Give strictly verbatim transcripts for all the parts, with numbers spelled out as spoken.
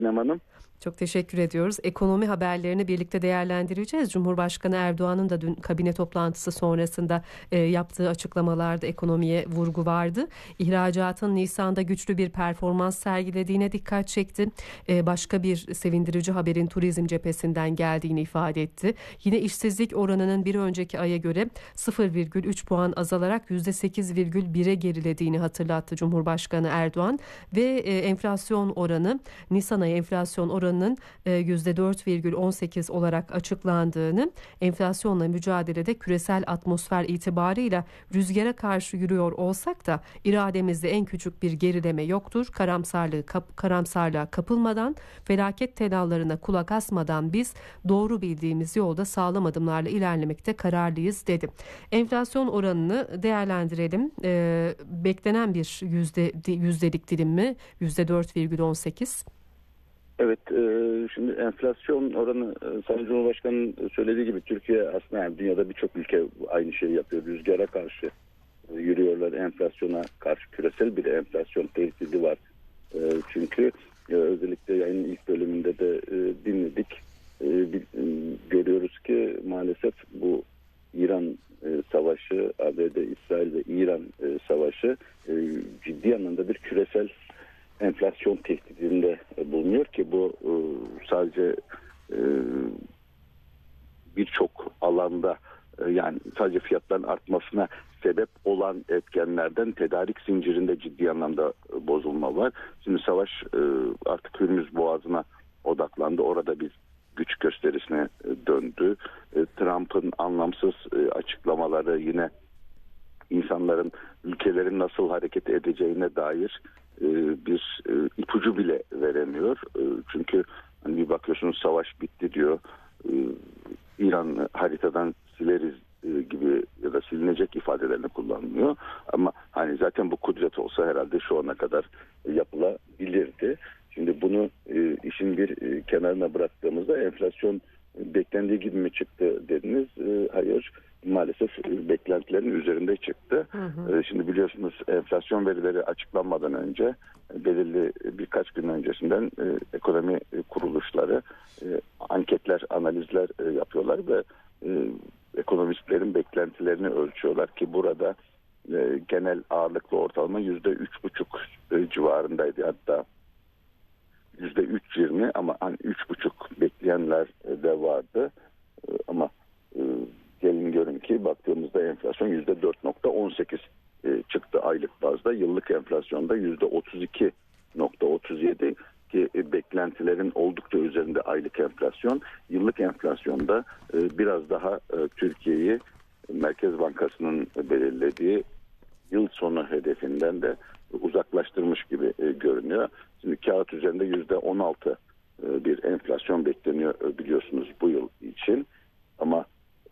Nem Hanım. Çok teşekkür ediyoruz. Ekonomi haberlerini birlikte değerlendireceğiz. Cumhurbaşkanı Erdoğan'ın da dün kabine toplantısı sonrasında e, yaptığı açıklamalarda ekonomiye vurgu vardı. İhracatın Nisan'da güçlü bir performans sergilediğine dikkat çekti. E, başka bir sevindirici haberin turizm cephesinden geldiğini ifade etti. Yine işsizlik oranının bir önceki aya göre sıfır virgül üç puan azalarak yüzde sekiz virgül bire gerilediğini hatırlattı Cumhurbaşkanı Erdoğan ve e, enflasyon oranı Nisan ayı enflasyon oranının yüzde dört virgül on sekiz olarak açıklandığını, enflasyonla mücadelede küresel atmosfer itibarıyla rüzgara karşı yürüyor olsak da irademizde en küçük bir gerileme yoktur. Karamsarlığı kap, karamsarlığa kapılmadan, felaket telallarına kulak asmadan biz doğru bildiğimiz yolda sağlam adımlarla ilerlemekte kararlıyız dedi. Enflasyon oranını değerlendirelim. Ee, beklenen bir yüzde yüzdelik dilim mi? yüzde dört virgül on sekiz. Evet, şimdi enflasyon oranı Sayın Cumhurbaşkanı'nın söylediği gibi Türkiye aslında yani dünyada birçok ülke aynı şeyi yapıyor. Rüzgara karşı yürüyorlar, enflasyona karşı küresel bir enflasyon tehdidi var. Çünkü özellikle yayının ilk bölümünde de dinledik. Görüyoruz ki maalesef bu İran savaşı, A B D, İsrail ve İran savaşı ciddi anlamda bir küresel enflasyon tehdidinde bulunuyor ki bu sadece birçok alanda yani sadece fiyatların artmasına sebep olan etkenlerden tedarik zincirinde ciddi anlamda bozulma var. Şimdi savaş artık Hürmüz Boğazı'na odaklandı. Orada bir güç gösterisine döndü. Trump'ın anlamsız açıklamaları yine insanların ülkelerin nasıl hareket edeceğine dair bir ipucu bile veremiyor. Çünkü hani bir bakıyorsunuz savaş bitti diyor. İran haritadan sileriz gibi ya da silinecek ifadelerini kullanmıyor. Ama hani zaten bu kudret olsa herhalde şu ana kadar yapılabilirdi. Şimdi bunu işin bir kenarına bıraktığımızda enflasyon beklendiği gibi mi çıktı dediniz? Hayır. Maalesef beklentilerin üzerinde çıktı. Hı hı. Şimdi biliyorsunuz enflasyon verileri açıklanmadan önce belirli birkaç gün öncesinden ekonomi kuruluşları anketler, analizler yapıyorlar ve ekonomistlerin beklentilerini ölçüyorlar ki burada genel ağırlıklı ortalama yüzde üç buçuk civarındaydı, hatta yüzde üç yirmi ama hani üç buçuk bekleyenler de vardı ama gelin görün ki baktığımızda enflasyon yüzde dört nokta on sekiz çıktı aylık bazda. Yıllık enflasyonda yüzde otuz iki nokta otuz yedi ki beklentilerin oldukça üzerinde aylık enflasyon. Yıllık enflasyonda biraz daha Türkiye'yi Merkez Bankası'nın belirlediği yıl sonu hedefinden de uzaklaştırmış gibi görünüyor. Şimdi kağıt üzerinde yüzde on altı bir enflasyon bekleniyor biliyorsunuz bu yıl için ama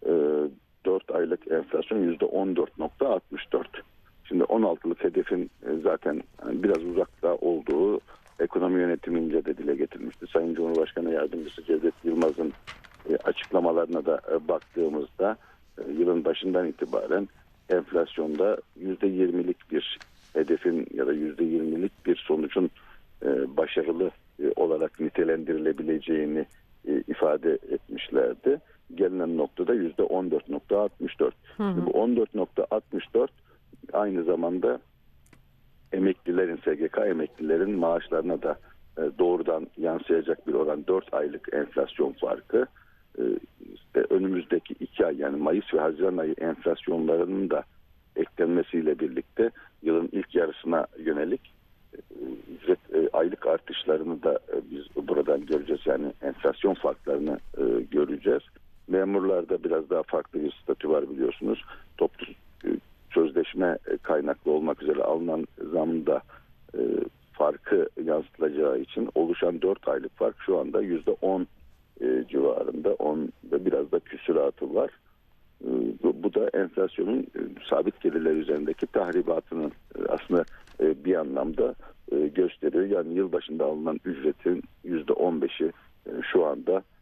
dört aylık enflasyon yüzde on dört nokta altmış dört. Şimdi on altılık hedefin zaten biraz uzakta olduğu ekonomi yönetimince de dile getirmişti. Sayın Cumhurbaşkanı Yardımcısı Cevdet Yılmaz'ın açıklamalarına da baktığımızda yılın başından itibaren enflasyonda yüzde yirmilik bir hedefin ya da yüzde yirmilik bir sonucun başarılı olarak nitelendirilebileceğini ifade etmişlerdi. Gelinen noktada yüzde on dört nokta altmış dört. Hı hı. Bu on dört nokta altmış dört aynı zamanda emeklilerin, S G K emeklilerin maaşlarına da doğrudan yansıyacak bir oran. Dört aylık enflasyon farkı. İşte önümüzdeki iki ay yani Mayıs ve Haziran ayı enflasyonlarının da eklenmesiyle birlikte yılın ilk yarısına yönelik ücret aylık artışlarını da biz buradan göreceğiz. Yani enflasyon farklarını göreceğiz. Memurlarda biraz daha farklı bir statü var biliyorsunuz. Toplu sözleşme kaynaklı olmak üzere alınan zamda e, farkı yansıtılacağı için oluşan dört aylık fark şu anda yüzde on e, civarında. on ve biraz da küsuratı var. E, bu, bu da enflasyonun e, sabit gelirler üzerindeki tahribatını e, aslında e, bir anlamda e, gösteriyor. Yani yılbaşında alınan ücretin yüzde on beşi e, şu anda